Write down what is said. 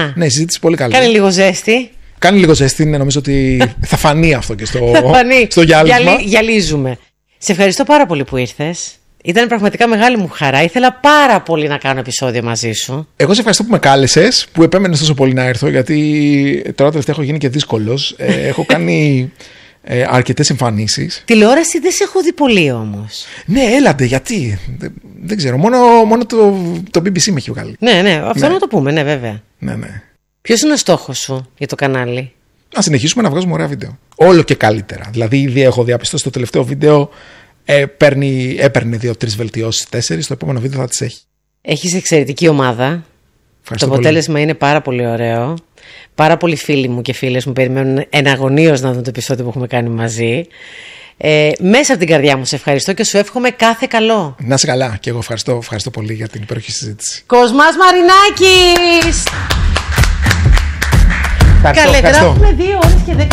Ναι, η συζήτηση πολύ καλή. Κάνει λίγο ζέστη. Κάνει λίγο ζέστη, ναι, νομίζω ότι θα φανεί αυτό και στο γυάλισμα. Γυαλίζουμε. Σε ευχαριστώ πάρα πολύ που ήρθες. Ήταν πραγματικά μεγάλη μου χαρά. Ήθελα πάρα πολύ να κάνω επεισόδιο μαζί σου. Εγώ σε ευχαριστώ που με κάλεσες, που επέμενες τόσο πολύ να έρθω, γιατί τώρα τελευταία έχω γίνει και δύσκολος. Έχω κάνει αρκετές εμφανίσεις. Τηλεόραση δεν σε έχω δει πολύ όμως. Ναι, έλατε, γιατί. Δεν ξέρω. Μόνο το BBC με έχει βγάλει. Ναι, αυτό να το πούμε, ναι, βέβαια. Ναι. Ποιος είναι ο στόχος σου για το κανάλι? Να συνεχίσουμε να βγάζουμε ωραία βίντεο. Όλο και καλύτερα. Δηλαδή, ήδη έχω διαπιστώσει το τελευταίο βίντεο. Έπαιρνε 2-3 βελτιώσεις, 4. Το επόμενο βίντεο θα τις έχει. Έχεις εξαιρετική ομάδα. Ευχαριστώ το αποτέλεσμα πολύ. Είναι πάρα πολύ ωραίο. Πάρα πολλοί φίλοι μου και φίλες μου περιμένουν εναγωνίως να δουν το επεισόδιο που έχουμε κάνει μαζί. Μέσα από την καρδιά μου σε ευχαριστώ και σου εύχομαι κάθε καλό. Να είσαι καλά. Και εγώ ευχαριστώ πολύ για την υπέροχη συζήτηση. Κοσμάς Μαρινάκης! Καλέ, γράφουμε 2 ώρες και 10